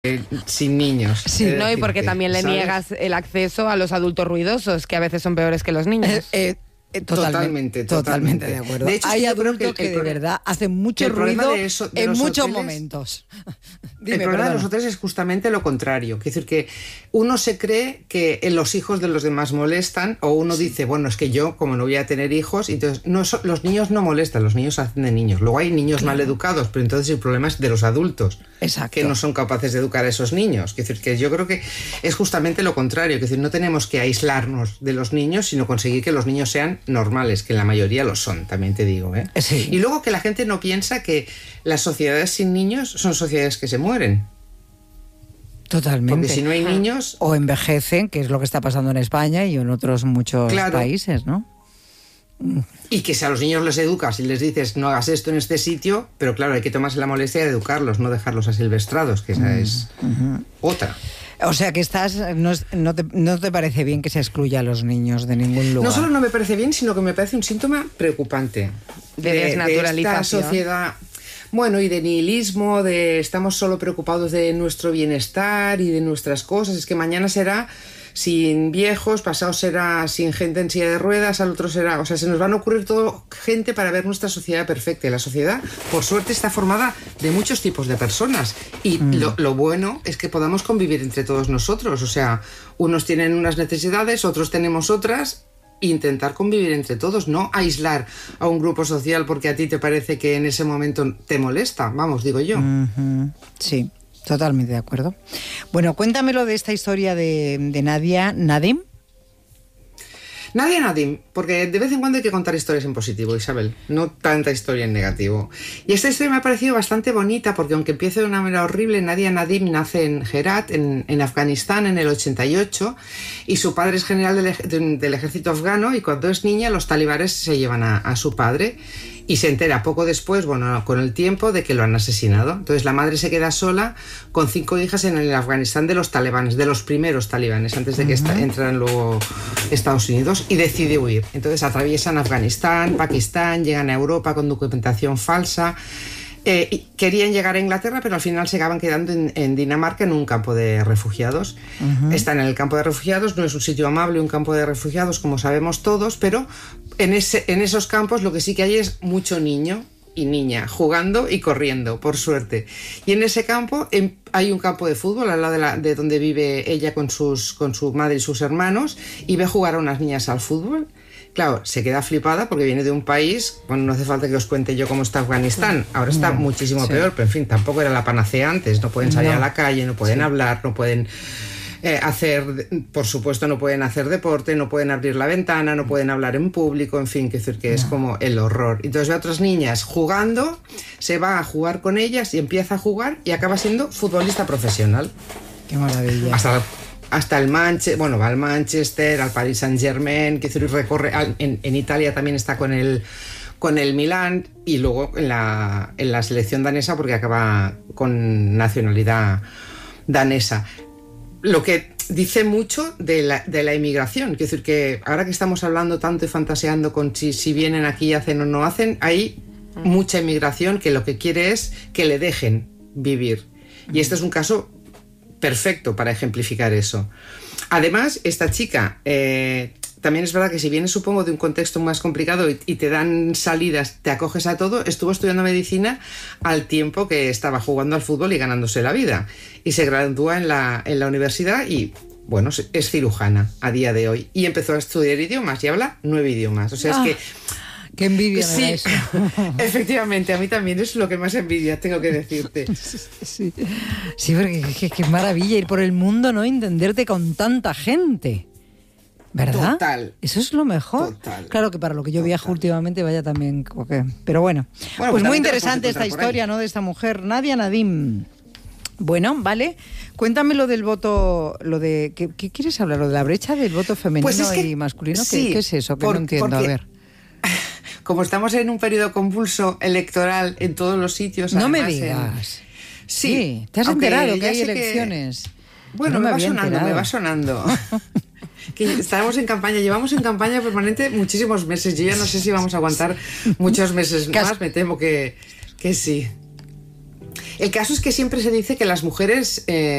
sin niños. Sí, no, y porque también le niegas el acceso a los adultos ruidosos, que a veces son peores que los niños. Totalmente de acuerdo. De hecho, hay yo creo adultos que de verdad hacen mucho ruido en muchos momentos. El problema de los hoteles es justamente lo contrario. Es decir, que uno se cree que los hijos de los demás molestan, o uno dice, bueno, es que yo, como no voy a tener hijos, entonces los niños no molestan, los niños hacen de niños. Luego hay niños mal educados, pero entonces el problema es de los adultos. Exacto. Que no son capaces de educar a esos niños. Es decir, que yo creo que es justamente lo contrario. Es decir, no tenemos que aislarnos de los niños, sino conseguir que los niños sean normales, que la mayoría lo son, también te digo. Sí. Y luego que la gente no piensa que las sociedades sin niños son sociedades que se mueren. Totalmente. Porque si no hay niños... O envejecen, que es lo que está pasando en España y en otros muchos países, ¿no? Y que si a los niños les educas y les dices no hagas esto en este sitio, pero claro, hay que tomarse la molestia de educarlos, no dejarlos asilvestrados, que esa es otra. O sea que no te parece bien que se excluya a los niños de ningún lugar. No solo no me parece bien, sino que me parece un síntoma preocupante de desnaturalización. De esta sociedad. Bueno, y de nihilismo, de estamos solo preocupados de nuestro bienestar y de nuestras cosas. Es que mañana será sin viejos, pasado será sin gente en silla de ruedas, al otro será... O sea, se nos van a ocurrir todo gente para ver nuestra sociedad perfecta. Y la sociedad, por suerte, está formada de muchos tipos de personas. Y lo bueno es que podamos convivir entre todos nosotros. O sea, unos tienen unas necesidades, otros tenemos otras... Intentar convivir entre todos, no aislar a un grupo social porque a ti te parece que en ese momento te molesta, vamos, digo yo. Sí, totalmente de acuerdo. Bueno, cuéntamelo de esta historia de Nadia Nadim. Nadia Nadim, porque de vez en cuando hay que contar historias en positivo, Isabel, no tanta historia en negativo. Y esta historia me ha parecido bastante bonita porque aunque empiece de una manera horrible, Nadia Nadim nace en Herat, en Afganistán, en el 88, y su padre es general del ejército afgano, y cuando es niña los talibanes se llevan a su padre y se entera poco después, bueno, con el tiempo, de que lo han asesinado. Entonces la madre se queda sola con 5 hijas en el Afganistán de los talibanes, de los primeros talibanes, antes de que entraran luego Estados Unidos, y decide huir. Entonces atraviesan Afganistán, Pakistán, llegan a Europa con documentación falsa. Querían llegar a Inglaterra, pero al final se acaban quedando en Dinamarca, en un campo de refugiados. Están en el campo de refugiados, no es un sitio amable, un campo de refugiados, como sabemos todos, pero en esos campos lo que sí que hay es mucho niño y niña jugando y corriendo, por suerte. Y en ese campo hay un campo de fútbol al lado de donde vive ella con su madre y sus hermanos, y ve jugar a unas niñas al fútbol. Claro, se queda flipada porque viene de un país, bueno, no hace falta que os cuente yo cómo está Afganistán, ahora está muchísimo peor, pero en fin, tampoco era la panacea antes, no pueden salir a la calle, no pueden hablar, no pueden por supuesto no pueden hacer deporte, no pueden abrir la ventana, no pueden hablar en público, en fin, que decir que es como el horror. Entonces ve a otras niñas jugando, se va a jugar con ellas y empieza a jugar y acaba siendo futbolista profesional. Qué maravilla. Hasta el va al Manchester, al Paris Saint-Germain, que recorre en Italia también está con el Milán, y luego en la selección danesa porque acaba con nacionalidad danesa. Lo que dice mucho de la inmigración, es decir, que ahora que estamos hablando tanto y fantaseando con si vienen aquí, hacen o no hacen, hay mucha inmigración que lo que quiere es que le dejen vivir. Y este es un caso perfecto para ejemplificar eso. Además, esta chica también es verdad que si vienes, supongo, de un contexto más complicado y te dan salidas, te acoges a todo, estuvo estudiando medicina al tiempo que estaba jugando al fútbol y ganándose la vida. Y se gradúa en la universidad y, bueno, es cirujana a día de hoy. Y empezó a estudiar idiomas y habla 9 idiomas. O sea, es que... ¡Qué envidia! Sí, eso. Efectivamente, a mí también es lo que más envidia, tengo que decirte. Sí, porque qué maravilla ir por el mundo, ¿no? Entenderte con tanta gente. ¿Verdad? Total. Eso es lo mejor. Total. Claro que para lo que yo viajo últimamente vaya también... Pero bueno, pues muy interesante esta historia, ¿no? De esta mujer, Nadia Nadim. Bueno, vale. Cuéntame lo del voto, ¿qué quieres hablar? ¿Lo de la brecha del voto femenino y masculino? Sí, ¿Qué es eso? Que no entiendo, a ver. Como estamos en un periodo convulso electoral en todos los sitios... No me digas. Sí. ¿Te has enterado que hay elecciones? Bueno, me va sonando. Que llevamos en campaña permanente muchísimos meses. Yo ya no sé si vamos a aguantar muchos meses más, me temo que sí. El caso es que siempre se dice que las mujeres